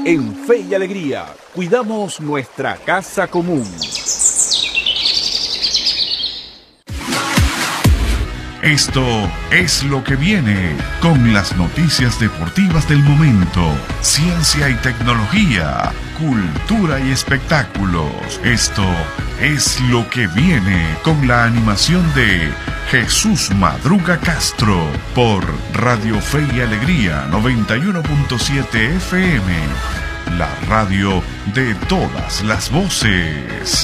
En Fe y Alegría, cuidamos nuestra casa común. Esto es lo que viene con las noticias deportivas del momento, ciencia y tecnología, cultura y espectáculos. Esto es lo que viene con la animación de Jesús Madruga Castro por Radio Fe y Alegría 91.7 FM, la radio de todas las voces.